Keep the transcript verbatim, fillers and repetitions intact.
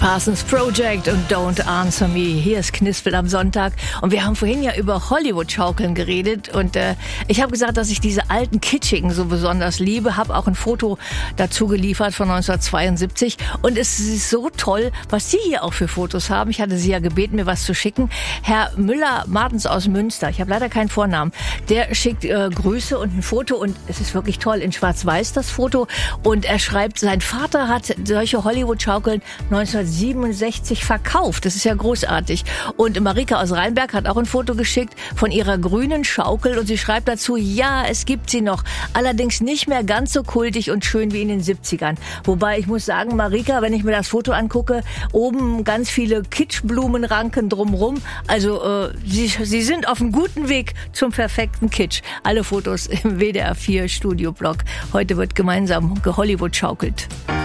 Parsons Project und Don't Answer Me. Hier ist Knispel am Sonntag. Und wir haben vorhin ja über Hollywood-Schaukeln geredet. Und äh, ich habe gesagt, dass ich diese alten Kitschigen so besonders liebe. Habe auch ein Foto dazu geliefert von neunzehnhundertzweiundsiebzig. Und es ist so toll, was Sie hier auch für Fotos haben. Ich hatte Sie ja gebeten, mir was zu schicken. Herr Müller-Martens aus Münster, ich habe leider keinen Vornamen, der schickt äh, Grüße und ein Foto. Und es ist wirklich toll, in Schwarz-Weiß das Foto. Und er schreibt, sein Vater hat solche Hollywood-Schaukeln neunzehnhundertsiebenundsechzig verkauft. Das ist ja großartig. Und Marika aus Rheinberg hat auch ein Foto geschickt von ihrer grünen Schaukel und sie schreibt dazu, ja, es gibt sie noch. Allerdings nicht mehr ganz so kultig und schön wie in den siebzigern. Wobei ich muss sagen, Marika, wenn ich mir das Foto angucke, oben ganz viele Kitschblumenranken drumrum. Also äh, sie, sie sind auf einem guten Weg zum perfekten Kitsch. Alle Fotos im W D R vier Studioblog. Heute wird gemeinsam gehollywood-schaukelt.